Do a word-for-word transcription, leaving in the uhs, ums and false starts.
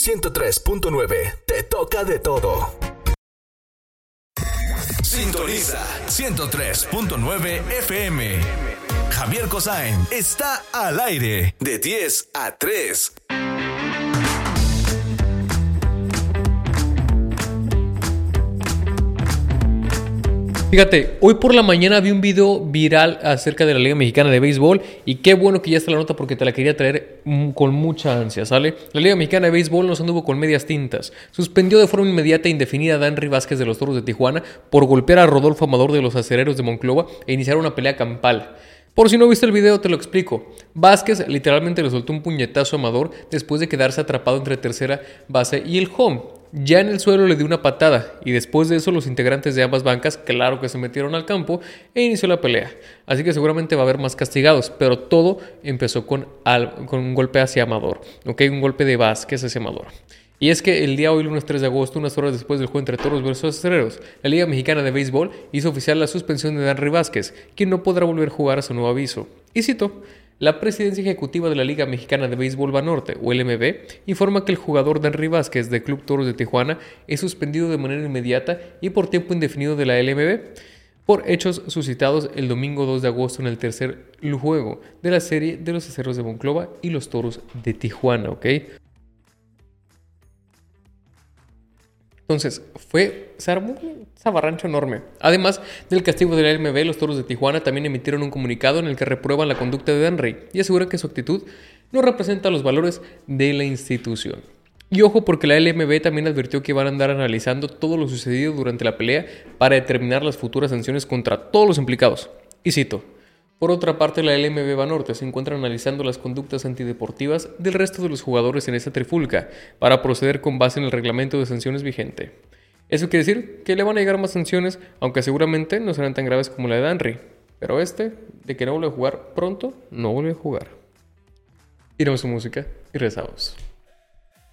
ciento tres punto nueve. Te toca de todo. Sintoniza ciento tres punto nueve F M. Javier Cosain está al aire de diez a tres. Fíjate, hoy por la mañana vi un video viral acerca de la Liga Mexicana de Béisbol y qué bueno que ya está la nota porque te la quería traer con mucha ansia, ¿sale? La Liga Mexicana de Béisbol nos anduvo con medias tintas. Suspendió de forma inmediata e indefinida a Danry Vázquez de los Toros de Tijuana por golpear a Rodolfo Amador de los Acereros de Monclova e iniciar una pelea campal. Por si no viste el video, te lo explico. Vázquez literalmente le soltó un puñetazo a Amador después de quedarse atrapado entre tercera base y el home. Ya en el suelo le dio una patada y después de eso los integrantes de ambas bancas, claro que se metieron al campo e inició la pelea. Así que seguramente va a haber más castigados, pero todo empezó con, al, con un golpe hacia Amador, ¿ok? Un golpe de Vázquez hacia Amador. Y es que el día hoy, lunes tres de agosto, unas horas después del juego entre Toros versus Acereros, la Liga Mexicana de Béisbol hizo oficial la suspensión de Danry Vázquez, quien no podrá volver a jugar a su nuevo aviso. Y cito: la presidencia ejecutiva de la Liga Mexicana de Béisbol Banorte, o L M B, informa que el jugador Danry Vázquez del Club Toros de Tijuana es suspendido de manera inmediata y por tiempo indefinido de la L M B por hechos suscitados el domingo dos de agosto en el tercer juego de la serie de los Acereros de Monclova y los Toros de Tijuana, ¿ok? Entonces, fue, se armó un zafarrancho enorme. Además del castigo de la L M B, los Toros de Tijuana también emitieron un comunicado en el que reprueban la conducta de Danry y aseguran que su actitud no representa los valores de la institución. Y ojo, porque la L M B también advirtió que van a andar analizando todo lo sucedido durante la pelea para determinar las futuras sanciones contra todos los implicados. Y cito: por otra parte, la L M B Banorte se encuentra analizando las conductas antideportivas del resto de los jugadores en esta trifulca para proceder con base en el reglamento de sanciones vigente. Eso quiere decir que le van a llegar más sanciones, aunque seguramente no serán tan graves como la de Danry. Pero este, de que no vuelve a jugar pronto, no vuelve a jugar. Iremos a música y regresamos.